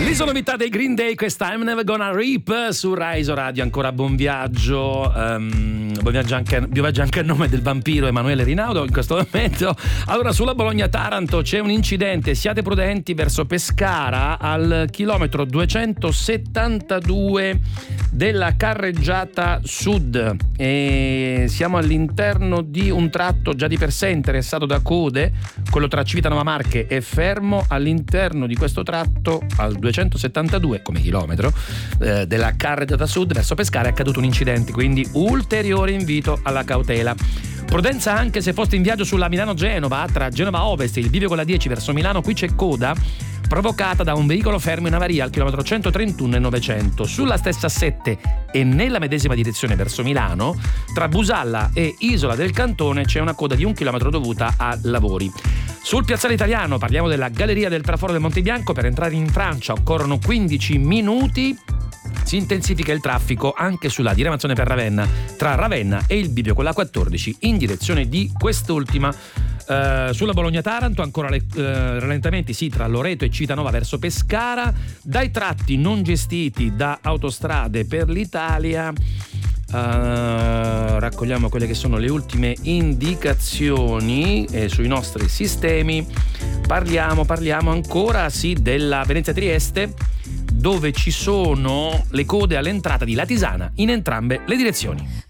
L'isonovità dei Green Day, questa I'm Never Gonna Reap su Rai Radio. Ancora buon viaggio. Buon viaggio anche a nome del vampiro Emanuele Rinaudo in questo momento. Allora, sulla Bologna-Taranto c'è un incidente, siate prudenti verso Pescara al chilometro 272 della carreggiata sud, e siamo all'interno di un tratto già di per sé interessato da code, quello tra Civitanova Marche e Fermo. All'interno di questo tratto al 272 come chilometro della carreggiata sud verso Pescara è accaduto un incidente, quindi ulteriore invito alla cautela. Prudenza anche se foste in viaggio sulla Milano-Genova, tra Genova Ovest e il bivio con la 10 verso Milano. Qui c'è coda provocata da un veicolo fermo in avaria al chilometro 131 e 900. Sulla stessa 7 e nella medesima direzione verso Milano, tra Busalla e Isola del Cantone c'è una coda di 1 chilometro dovuta a lavori. Sul piazzale Italiano parliamo della galleria del traforo del Monte Bianco. Per entrare in Francia occorrono 15 minuti. Si intensifica il traffico anche sulla diramazione per Ravenna, tra Ravenna e il bivio con la 14 in direzione di quest'ultima. Sulla Bologna-Taranto ancora rallentamenti sì tra Loreto e Civitanova verso Pescara. Dai tratti non gestiti da Autostrade per l'Italia raccogliamo quelle che sono le ultime indicazioni sui nostri sistemi. Parliamo ancora sì della Venezia-Trieste, dove ci sono le code all'entrata di Latisana in entrambe le direzioni.